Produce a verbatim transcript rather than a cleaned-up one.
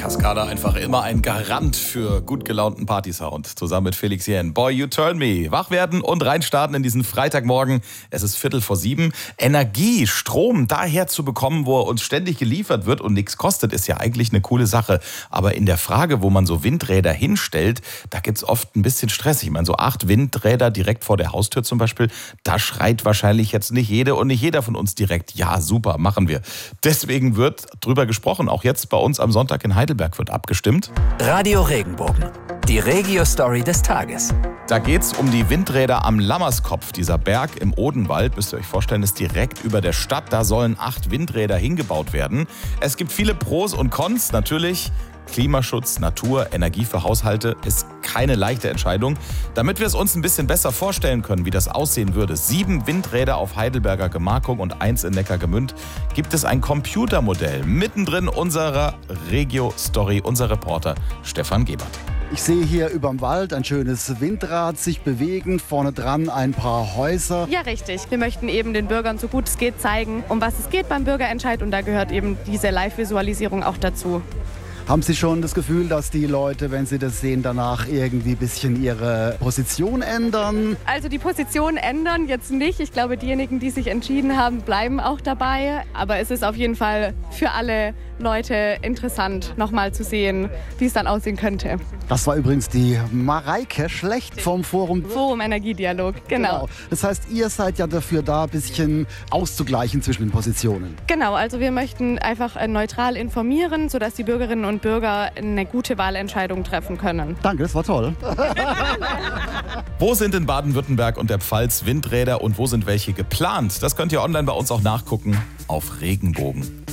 Cascada einfach immer ein Garant für gut gelaunten Partysound. Zusammen mit Felix Jähn. Boy, you turn me. Wach werden und reinstarten in diesen Freitagmorgen. Es ist Viertel vor sieben. Energie, Strom daher zu bekommen, wo er uns ständig geliefert wird und nichts kostet, ist ja eigentlich eine coole Sache. Aber in der Frage, wo man so Windräder hinstellt, da gibt's oft ein bisschen Stress. Ich meine, so acht Windräder direkt vor der Haustür zum Beispiel, da schreit wahrscheinlich jetzt nicht jede und nicht jeder von uns direkt, ja super, machen wir. Deswegen wird drüber gesprochen. Auch jetzt bei uns am Sonntag in Heidelberg wird abgestimmt. Radio Regenbogen, die Regio-Story des Tages. Da geht's um die Windräder am Lammerskopf. Dieser Berg im Odenwald, müsst ihr euch vorstellen, ist direkt über der Stadt. Da sollen acht Windräder hingebaut werden. Es gibt viele Pros und Cons. Natürlich Klimaschutz, Natur, Energie für Haushalte ist keine leichte Entscheidung. Damit wir es uns ein bisschen besser vorstellen können, wie das aussehen würde, sieben Windräder auf Heidelberger Gemarkung und eins in Neckargemünd, gibt es ein Computermodell. Mittendrin unserer Regio-Story, unser Reporter Stefan Gebert. Ich sehe hier überm Wald ein schönes Windrad sich bewegen, vorne dran ein paar Häuser. Ja, richtig. Wir möchten eben den Bürgern so gut es geht zeigen, um was es geht beim Bürgerentscheid, und da gehört eben diese Live-Visualisierung auch dazu. Haben Sie schon das Gefühl, dass die Leute, wenn sie das sehen, danach irgendwie ein bisschen ihre Position ändern? Also die Position ändern jetzt nicht. Ich glaube, diejenigen, die sich entschieden haben, bleiben auch dabei. Aber es ist auf jeden Fall für alle Leute interessant, nochmal zu sehen, wie es dann aussehen könnte. Das war übrigens die Mareike Schlecht vom Forum. Forum Energiedialog, genau. genau. Das heißt, ihr seid ja dafür da, ein bisschen auszugleichen zwischen den Positionen. Genau, also wir möchten einfach neutral informieren, sodass die Bürgerinnen und Bürger eine gute Wahlentscheidung treffen können. Danke, das war toll. Wo sind in Baden-Württemberg und der Pfalz Windräder und wo sind welche geplant? Das könnt ihr online bei uns auch nachgucken auf Regenbogen.